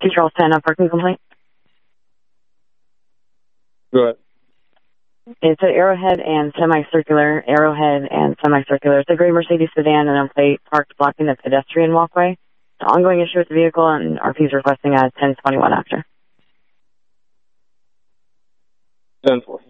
Charles 10, a parking complaint. Go ahead. It's an Arrowhead and semicircular. It's a gray Mercedes sedan and a plate parked blocking the pedestrian walkway. The ongoing issue with the vehicle, and RP is requesting a 1021 after. 10-4.